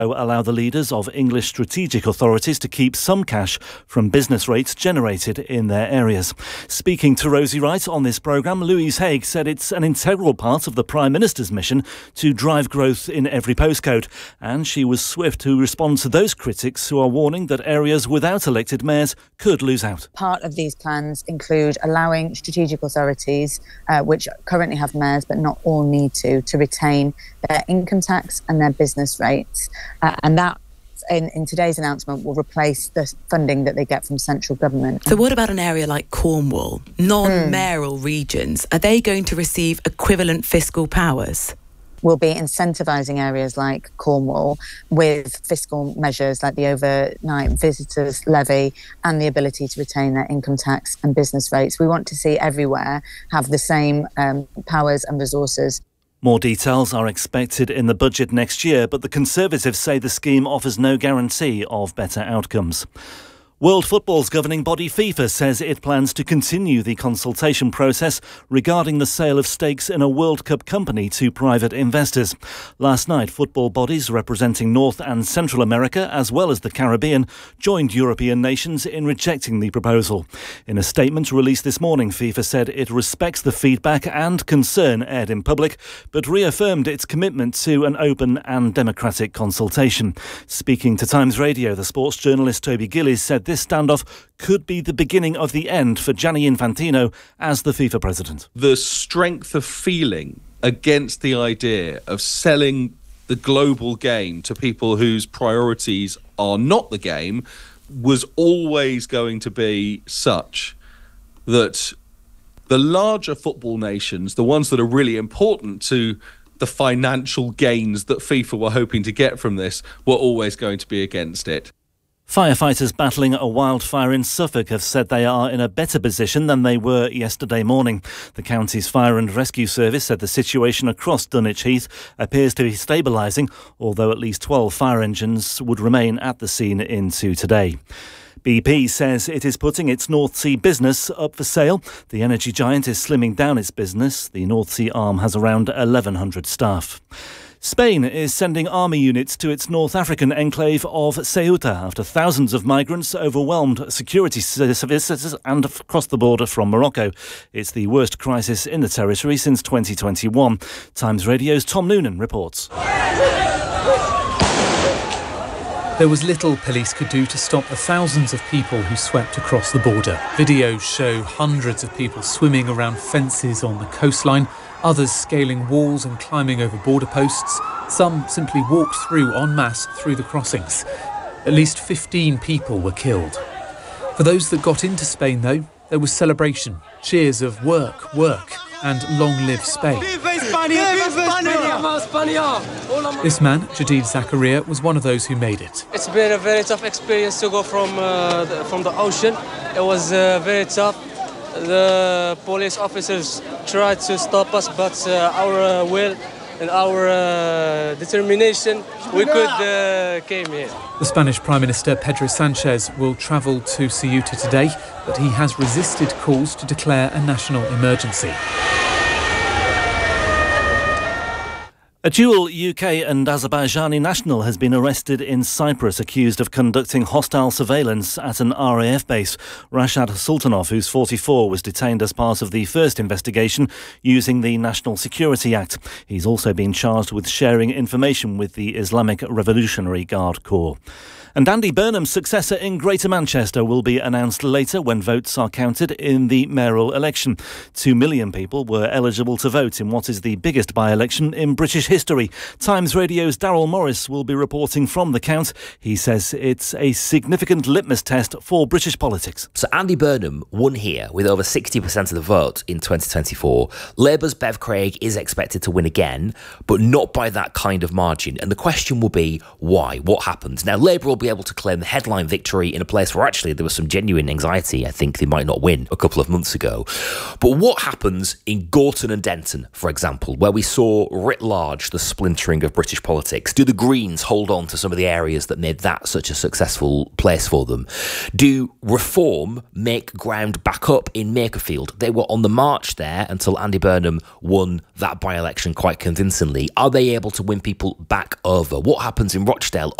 allow the leaders of English strategic authorities to keep some cash from business rates generated in their areas. Speaking to Rosie Wright on this programme, Louise Haigh said it's an integral part of the Prime Minister's mission to drive growth in every postcode, and she was swift to respond to those critics who are warning that areas without elected mayors could lose out. Part of these plans include allowing strategic authorities, which currently have mayors but not all need to retain their income tax and their business rates. And that, in today's announcement, will replace the funding that they get from central government. So what about an area like Cornwall? Non-mayoral regions, are they going to receive equivalent fiscal powers? We'll be incentivising areas like Cornwall with fiscal measures like the overnight visitors levy and the ability to retain their income tax and business rates. We want to see everywhere have the same powers and resources. More details are expected in the budget next year, but the Conservatives say the scheme offers no guarantee of better outcomes. World Football's governing body FIFA says it plans to continue the consultation process regarding the sale of stakes in a World Cup company to private investors. Last night, football bodies representing North and Central America, as well as the Caribbean, joined European nations in rejecting the proposal. In a statement released this morning, FIFA said it respects the feedback and concern aired in public, but reaffirmed its commitment to an open and democratic consultation. Speaking to Times Radio, the sports journalist Toby Gillies said this standoff could be the beginning of the end for Gianni Infantino as the FIFA president. The strength of feeling against the idea of selling the global game to people whose priorities are not the game was always going to be such that the larger football nations, the ones that are really important to the financial gains that FIFA were hoping to get from this, were always going to be against it. Firefighters battling a wildfire in Suffolk have said they are in a better position than they were yesterday morning. The county's fire and rescue service said the situation across Dunwich Heath appears to be stabilising, although at least 12 fire engines would remain at the scene into today. BP says it is putting its North Sea business up for sale. The energy giant is slimming down its business. The North Sea arm has around 1,100 staff. Spain is sending army units to its North African enclave of Ceuta after thousands of migrants overwhelmed security services and crossed the border from Morocco. It's the worst crisis in the territory since 2021. Times Radio's Tom Noonan reports. There was little police could do to stop the thousands of people who swept across the border. Videos show hundreds of people swimming around fences on the coastline, others scaling walls and climbing over border posts. Some simply walked through en masse through the crossings. At least 15 people were killed. For those that got into Spain, though, there was celebration, cheers of work, and long live Spain. This man, Jadid Zakaria, was one of those who made it. It's been a very tough experience to go from the ocean. It was very tough. The police officers tried to stop us, but our will and our determination, we could came here. The Spanish Prime Minister Pedro Sanchez will travel to Ceuta today, but he has resisted calls to declare a national emergency. A dual UK and Azerbaijani national has been arrested in Cyprus, accused of conducting hostile surveillance at an RAF base. Rashad Sultanov, who's 44, was detained as part of the first investigation using the National Security Act. He's also been charged with sharing information with the Islamic Revolutionary Guard Corps. And Andy Burnham's successor in Greater Manchester will be announced later when votes are counted in the mayoral election. 2 million people were eligible to vote in what is the biggest by-election in British history. Times Radio's Daryl Morris will be reporting from the count. He says it's a significant litmus test for British politics. So Andy Burnham won here with over 60% of the vote in 2024. Labour's Bev Craig is expected to win again, but not by that kind of margin. And the question will be, why? What happened? Now, Labour will be able to claim the headline victory in a place where actually there was some genuine anxiety. I think they might not win a couple of months ago. But what happens in Gorton and Denton, for example, where we saw writ large dodge the splintering of British politics? Do the Greens hold on to some of the areas that made that such a successful place for them? Do Reform make ground back up in Makerfield? They were on the march there until Andy Burnham won that by-election quite convincingly. Are they able to win people back over? What happens in Rochdale?